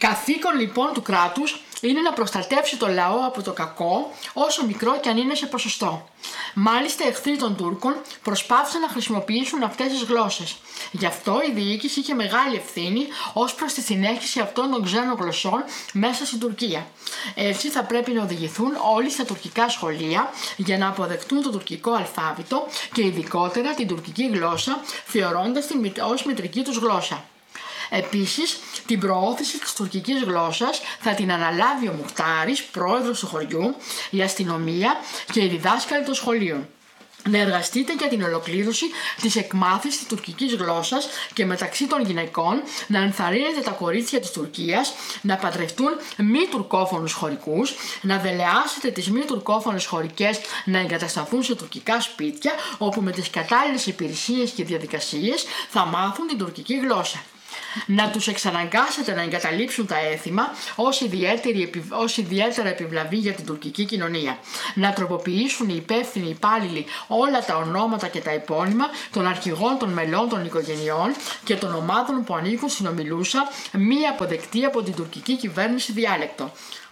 Καθήκον λοιπόν του κράτους είναι να προστατεύσει το λαό από το κακό, όσο μικρό και αν είναι σε ποσοστό. Μάλιστα, οι εχθροί των Τούρκων προσπάθησαν να χρησιμοποιήσουν αυτές τις γλώσσες. Γι' αυτό η διοίκηση είχε μεγάλη ευθύνη ως προς τη συνέχιση αυτών των ξένων γλωσσών μέσα στην Τουρκία. Έτσι, θα πρέπει να οδηγηθούν όλοι στα τουρκικά σχολεία για να αποδεχτούν το τουρκικό αλφάβητο και ειδικότερα την τουρκική γλώσσα, θεωρώντας την ως μητρική τους γλώσσα. Επίσης, την προώθηση της τουρκικής γλώσσας θα την αναλάβει ο Μουχτάρης, πρόεδρος του χωριού, η αστυνομία και οι διδάσκαλοι των σχολείων. Να εργαστείτε για την ολοκλήρωση της εκμάθησης της τουρκικής γλώσσας και μεταξύ των γυναικών να ενθαρρύνετε τα κορίτσια της Τουρκίας να παντρευτούν μη τουρκόφωνους χωρικούς, να δελεάσετε τις μη τουρκόφωνες χωρικές να εγκατασταθούν σε τουρκικά σπίτια όπου με τις κατάλληλες υπηρεσίες και διαδικασίες θα την τουρκική γλώσσα. Να τους εξαναγκάσετε να εγκαταλείψουν τα έθιμα ως ιδιαίτερα επιβλαβή για την τουρκική κοινωνία. Να τροποποιήσουν οι υπεύθυνοι υπάλληλοι όλα τα ονόματα και τα επώνυμα των αρχηγών των μελών των οικογενειών και των ομάδων που ανήκουν στην ομιλούσα μη αποδεκτή από την τουρκική κυβέρνηση διάλεκτο.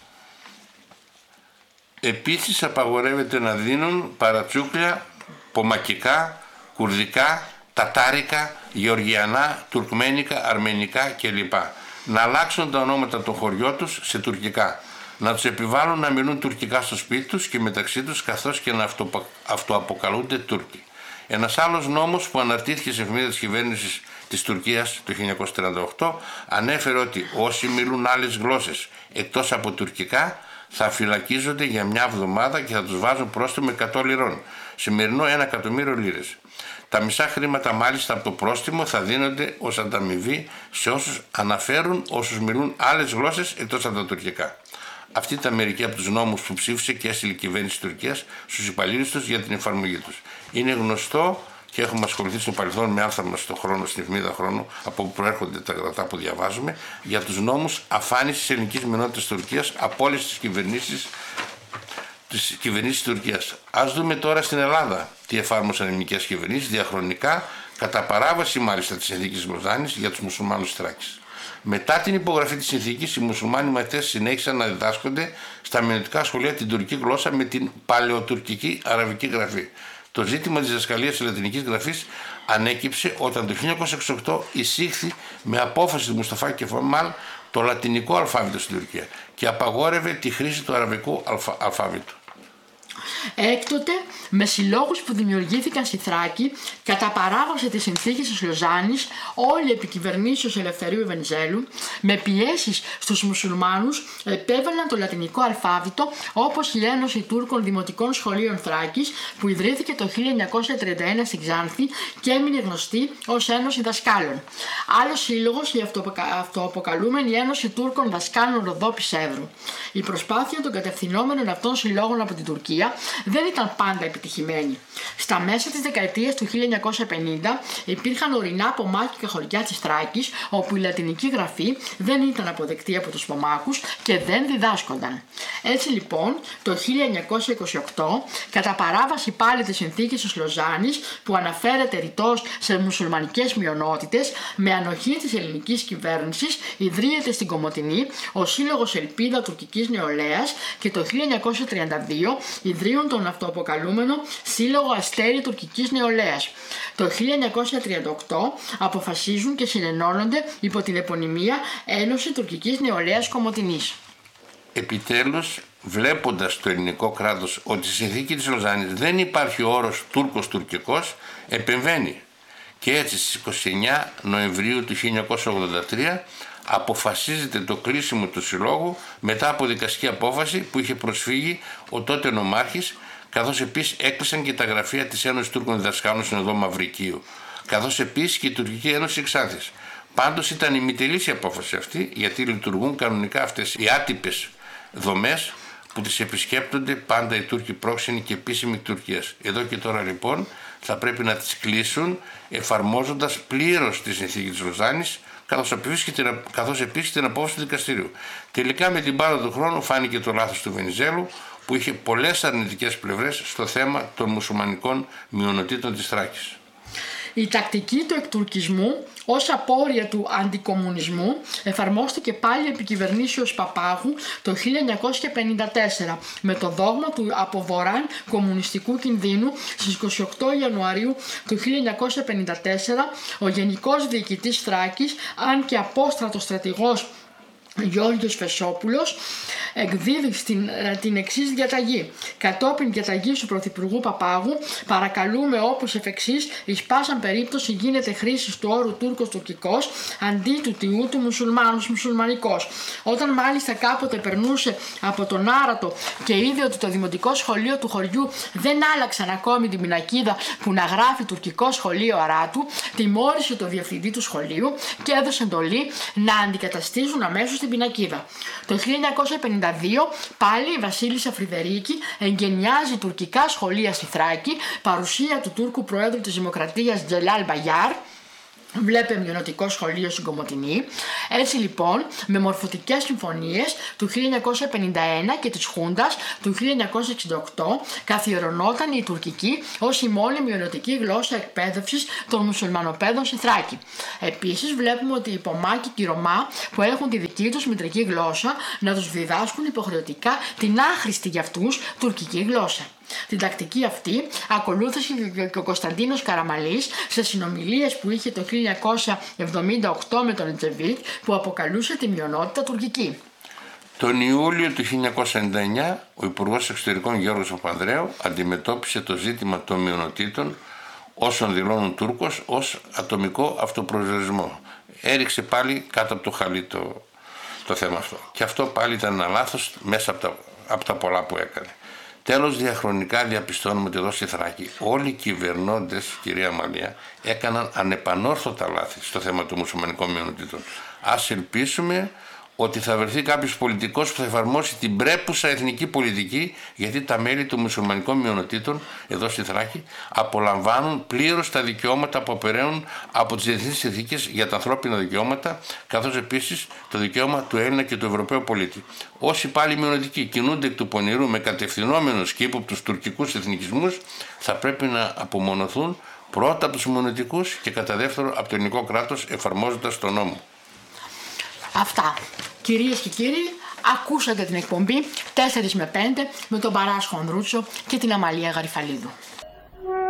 Επίσης απαγορεύεται να δίνουν παρατσούκλια, πομακικά, κουρδικά, τατάρικα, γεωργιανά, τουρκμένικα, αρμενικά κλπ. Να αλλάξουν τα ονόματα των χωριών τους σε τουρκικά. Να τους επιβάλλουν να μιλούν τουρκικά στο σπίτι τους και μεταξύ τους, καθώς και να αυτοαποκαλούνται Τούρκοι. Ένας άλλος νόμος που αναρτήθηκε σε εφημερίδα της κυβέρνησης της Τουρκίας το 1938 ανέφερε ότι όσοι μιλούν άλλες γλώσσες εκτός από τουρκικά θα φυλακίζονται για μια εβδομάδα και θα τους βάζουν πρόστιμο 100 λιρών, σημερινό 1.000.000 λίρες. Τα μισά χρήματα μάλιστα από το πρόστιμο θα δίνονται ως ανταμοιβή σε όσους αναφέρουν όσους μιλούν άλλες γλώσσες εκτός από τα τουρκικά. Αυτή ήταν μερικοί από τους νόμους που ψήφισε και έστειλε η κυβέρνηση της Τουρκίας στους υπαλλήλους τους για την εφαρμογή τους. Είναι γνωστό και έχουμε ασχοληθεί στο παρελθόν με άρθρα μας στον χρόνο, στην εφημερίδα Χρόνο, από όπου προέρχονται τα γραπτά που διαβάζουμε, για τους νόμους αφάνισης ελληνικής μειονότητας της Τουρκίας από όλες τις κυβερνήσεις της Τουρκίας. Ας δούμε τώρα στην Ελλάδα τι εφάρμοσαν οι ελληνικές κυβερνήσεις διαχρονικά, κατά παράβαση μάλιστα της συνθήκης Λοζάνης για τους μουσουλμάνους της Θράκης. Μετά την υπογραφή της συνθήκης, οι μουσουλμάνοι μαθητές συνέχισαν να διδάσκονται στα μειονοτικά σχολεία την τουρκική γλώσσα με την παλαιοτουρκική αραβική γραφή. Το ζήτημα της διδασκαλίας της λατινικής γραφής ανέκυψε όταν το 1968 εισήχθη με απόφαση του Μουσταφά Κεμάλ το λατινικό αλφάβητο στην Τουρκία και απαγόρευε τη χρήση του αραβικού αλφάβητου. Έκτοτε, με συλλόγους που δημιουργήθηκαν στη Θράκη, κατά παράβαση της συνθήκης της Λοζάνης, όλη επικυβερνήσεως Ελευθερίου Βενιζέλου, με πιέσεις στους μουσουλμάνους, επέβαλαν το λατινικό αλφάβητο, όπως η Ένωση Τούρκων Δημοτικών Σχολείων Θράκης, που ιδρύθηκε το 1931 στη Ξάνθη και έμεινε γνωστή ως Ένωση Δασκάλων. Άλλος σύλλογος, η αυτοαποκαλούμενη Ένωση Τούρκων Δασκάλων Ροδόπης Εύρου. Η προσπάθεια των κατευθυνόμενων αυτών συλλόγων από την Τουρκία δεν ήταν πάντα επιτυχημένη. Στα μέσα της δεκαετίας του 1950 υπήρχαν ορεινά πομάκικα χωριά της Θράκης, όπου η λατινική γραφή δεν ήταν αποδεκτή από τους πομάκους και δεν διδάσκονταν. Έτσι λοιπόν, το 1928, κατά παράβαση πάλι της συνθήκης της Λοζάνης, που αναφέρεται ρητός σε μουσουλμανικές μειονότητες, με ανοχή της ελληνικής κυβέρνησης, ιδρύεται στην Κομοτηνή ο Σύλλογος Ελπίδα Τουρκικής Νεολαίας και το 1932 ιδρύουν τον αυτοαποκαλούμενο Σύλλογο Αστέρι Τουρκικής Νεολαίας. Το 1938 αποφασίζουν και συνενώνονται υπό την επωνυμία Ένωση Τουρκικής Νεολαίας Κομοτηνής. Επιτέλους, βλέποντας το ελληνικό κράτος ότι στη συνθήκη της Λοζάνης δεν υπάρχει ο όρος Τούρκος-τουρκικός, επεμβαίνει. Και έτσι στις 29 Νοεμβρίου του 1983 αποφασίζεται το κλείσιμο του συλλόγου μετά από δικαστική απόφαση που είχε προσφύγει ο τότε νομάρχης, καθώς επίσης έκλεισαν και τα γραφεία της Ένωσης Τούρκων Διδασκάλων στην οδό Μαυρικίου, καθώς επίσης και η Τουρκική Ένωση Ξάνθης. Πάντως ήταν ημιτελής η απόφαση αυτή, γιατί λειτουργούν κανονικά αυτές οι άτυπες δομές που τις επισκέπτονται πάντα οι Τούρκοι πρόξενοι και επίσημοι Τουρκίας. Εδώ και τώρα λοιπόν θα πρέπει να τις κλείσουν εφαρμόζοντας πλήρως τη συνθήκη της Λοζάνης, καθώς επίσης την απόφαση του δικαστηρίου. Τελικά με την πάροδο του χρόνου φάνηκε το λάθος του Βενιζέλου, που είχε πολλές αρνητικές πλευρές στο θέμα των μουσουλμανικών μειονοτήτων της Θράκης. Η τακτική του εκτουρκισμού ως απόρρια του αντικομμουνισμού εφαρμόστηκε πάλι επί κυβερνήσεως Παπάγου το 1954 με το δόγμα του αποβοράν κομμουνιστικού κινδύνου. Στις 28 Ιανουαρίου του 1954 ο Γενικός Διοικητής Θράκης, αν και απόστρατος στρατηγός Γιώργος Φεσόπουλος, εκδίδει την εξής διαταγή. Κατόπιν διαταγής του Πρωθυπουργού Παπάγου, παρακαλούμε όπως εφ' εξής, εις πάσαν περίπτωση γίνεται χρήση του όρου Τούρκος τουρκικός αντί του τιού του μουσουλμάνος μουσουλμανικός. Όταν μάλιστα κάποτε περνούσε από τον Άρατο και είδε ότι το δημοτικό σχολείο του χωριού δεν άλλαξαν ακόμη την πινακίδα που να γράφει τουρκικό σχολείο Αράτου, τιμώρησε το διευθυντή του σχολείου και έδωσε εντολή να αντικαταστήσουν αμέσως την πινακίδα. Το 1952 πάλι η Βασίλισσα Φρυδερίκη εγκαινιάζει τουρκικά σχολεία στη Θράκη, παρουσία του Τούρκου Προέδρου της Δημοκρατίας Τζελάλ Μπαγιάρ. Βλέπε μειονοτικό σχολείο στην Κομοτηνή. Έτσι λοιπόν, με μορφωτικές συμφωνίες του 1951 και της Χούντας του 1968 καθιερωνόταν η τουρκική ως η μόνη μειονοτική γλώσσα εκπαίδευσης των μουσουλμανοπαίδων στη Θράκη. Επίσης βλέπουμε ότι οι Πομάκοι και οι Ρωμά που έχουν τη δική τους μητρική γλώσσα να τους διδάσκουν υποχρεωτικά την άχρηστη για αυτούς τουρκική γλώσσα. Την τακτική αυτή ακολούθησε και ο Κωνσταντίνος Καραμαλής σε συνομιλίες που είχε το 1978 με τον Ετζεβίτ, που αποκαλούσε τη μειονότητα τουρκική. Τον Ιούλιο του 1999 ο Υπουργός Εξωτερικών Γιώργος Παπανδρέου αντιμετώπισε το ζήτημα των μειονοτήτων όσων δηλώνουν Τούρκος ως ατομικό αυτοπροσδιορισμό. Έριξε πάλι κάτω από το χαλί το θέμα αυτό. Και αυτό πάλι ήταν ένα λάθος μέσα από τα πολλά που έκανε. Τέλος, διαχρονικά διαπιστώνουμε ότι εδώ στη Θράκη όλοι οι κυβερνώντες, κυρία Μαλία, έκαναν ανεπανόρθωτα λάθη στο θέμα των μουσουλμανικών μειονοτήτων. Ας ελπίσουμε ότι θα βρεθεί κάποιος πολιτικός που θα εφαρμόσει την πρέπουσα εθνική πολιτική, γιατί τα μέλη των μουσουλμανικών μειονοτήτων εδώ στη Θράκη απολαμβάνουν πλήρως τα δικαιώματα που απεραίουν από τις διεθνείς συνθήκες για τα ανθρώπινα δικαιώματα, καθώς επίσης το δικαίωμα του Έλληνα και του Ευρωπαίου πολίτη. Όσοι πάλι μειονοτικοί κινούνται εκ του πονηρού με κατευθυνόμενους και ύποπτους τουρκικούς εθνικισμούς, θα πρέπει να απομονωθούν πρώτα από τους μειονοτικούς και κατά δεύτερο από το ελληνικό κράτος, εφαρμόζοντας τον νόμο. Αυτά. Κυρίες και κύριοι, ακούσατε την εκπομπή 4 με 5 με τον Παράσχο Ανδρούτσο και την Αμαλία Γαριφαλίδου.